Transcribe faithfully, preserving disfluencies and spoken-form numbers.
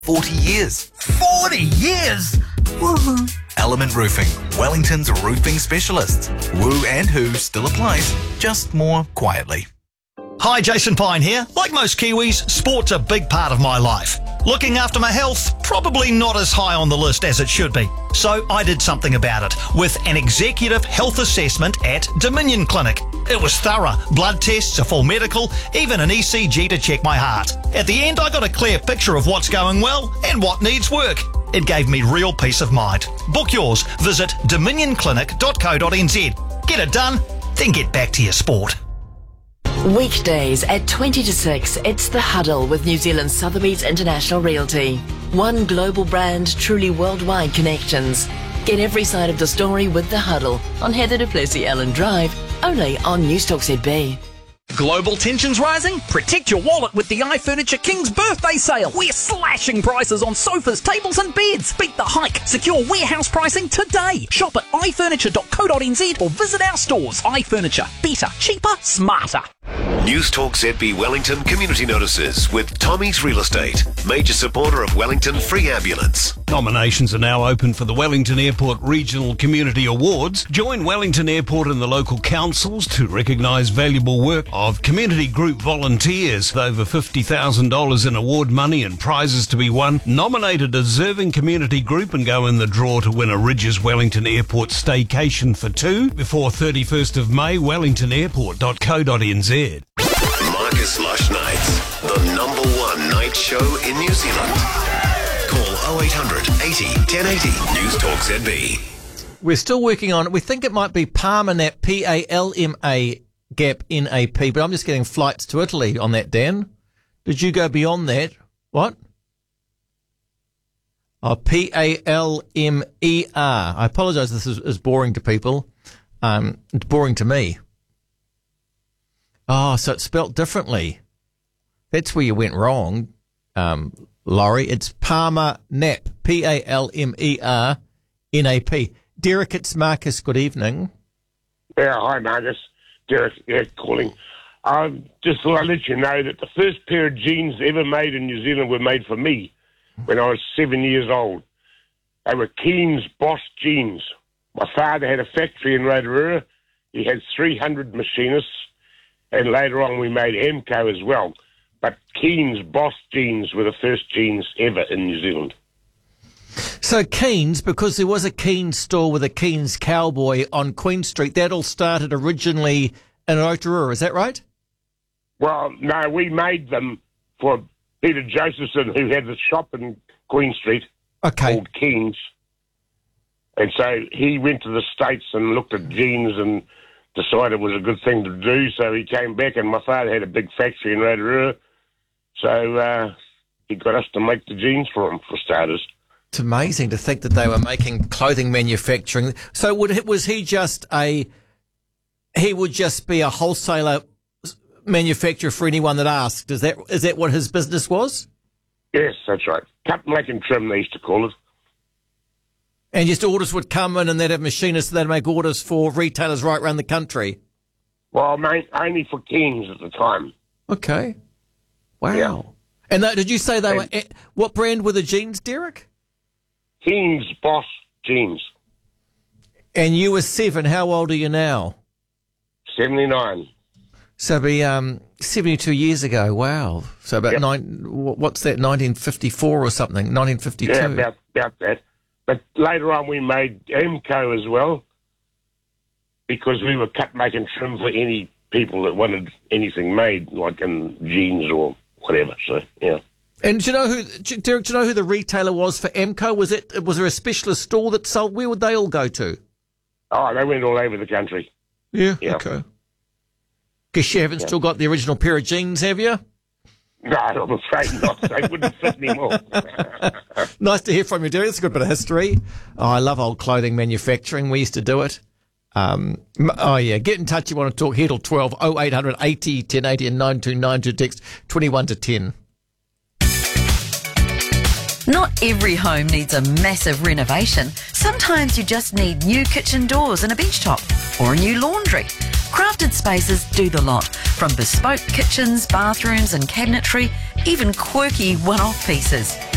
forty years. forty years? Woohoo. Element Roofing, Wellington's roofing specialists. Woo and who still applies, just more quietly. Hi, Jason Pine here. Like most Kiwis, sport's a big part of my life. Looking after my health, probably not as high on the list as it should be. So I did something about it with an executive health assessment at Dominion Clinic. It was thorough. Blood tests, a full medical, even an E C G to check my heart. At the end, I got a clear picture of what's going well and what needs work. It gave me real peace of mind. Book yours. Visit dominion clinic dot co dot n z. Get it done, then get back to your sport. Weekdays at twenty to six, it's The Huddle with New Zealand Sotheby's International Realty. One global brand, truly worldwide connections. Get every side of the story with The Huddle on Heather du Plessis Allen Drive, only on Newstalk Z B. Global tensions rising? Protect your wallet with the iFurniture King's birthday sale. We're slashing prices on sofas, tables and beds. Beat the hike. Secure warehouse pricing today. Shop at i furniture dot co dot n z or visit our stores. iFurniture. Better, cheaper, smarter. Newstalk Z B Wellington community notices with Tommy's Real Estate, major supporter of Wellington Free Ambulance. Nominations are now open for the Wellington Airport Regional Community Awards. Join Wellington Airport and the local councils to recognise valuable work of community group volunteers. With over fifty thousand dollars in award money and prizes to be won, nominate a deserving community group and go in the draw to win a Ridges Wellington Airport staycation for two before thirty-first of May, wellington airport dot co dot n z. Marcus Lush Nights, the number one night show in New Zealand. Call oh eight hundred eighty ten eighty. Newstalk Z B. We're still working on it. We think it might be Palma Nap, P A L M A Gap N A P, but I'm just getting flights to Italy on that, Dan. Did you go beyond that? What? Oh, P A L M E R. I apologise, this is, is boring to people. Um, it's boring to me. Oh, so it's spelt differently. That's where you went wrong, um, Laurie. It's Palma Nap, P A L M E R N A P. Derek, it's Marcus. Good evening. Yeah, hi, Marcus. Derek, yeah, calling. Um, just thought I'd let you know that the first pair of jeans ever made in New Zealand were made for me when I was seven years old. They were Keen's Boss jeans. My father had a factory in Rotorua. He had three hundred machinists, and later on we made Emco as well. But Keen's Boss jeans were the first jeans ever in New Zealand. So Keen's, because there was a Keen's store with a Keen's cowboy on Queen Street, that all started originally in Rotorua, is that right? Well, no, we made them for Peter Josephson, who had the shop in Queen Street okay. called Keen's. And so he went to the States and looked at jeans and decided it was a good thing to do. So he came back, and my father had a big factory in Rotorua. So uh, he got us to make the jeans for him, for starters. It's amazing to think that they were making clothing manufacturing. So would was he just a, he would just be a wholesaler manufacturer for anyone that asked? Is that is that what his business was? Yes, that's right. Cut, make and trim, they used to call it. And just orders would come in and they'd have machinists that'd make orders for retailers right around the country? Well, mate, only for Keen's at the time. Okay. Wow. Yeah. And that, did you say they and were, what brand were the jeans, Derek? Keen's Boss jeans. And you were seven. How old are you now? seventy-nine. So it'd be um, seventy-two years ago. Wow. So about yep. nine, what's that, nineteen fifty-four or something, nineteen fifty-two? Yeah, about, about that. But later on we made Emco as well because we were cut, make and trim for any people that wanted anything made, like in jeans or whatever. So, yeah. And do you know who, Derek, do you know who the retailer was for Emco? Was it, was there a specialist store that sold, where would they all go to? Oh, they went all over the country. Yeah, yeah. Okay. Guess you haven't yeah. still got the original pair of jeans, have you? No, I'm afraid not. They wouldn't fit anymore. Nice to hear from you, Derek. It's a good bit of history. Oh, I love old clothing manufacturing. We used to do it. Um, oh, yeah. Get in touch. You want to talk. Here till twelve. oh eight hundred eighty ten eighty and nine two nine two text twenty-one to ten. Not every home needs a massive renovation. Sometimes you just need new kitchen doors and a bench top, or a new laundry. Crafted Spaces do the lot, from bespoke kitchens, bathrooms and cabinetry, even quirky one-off pieces.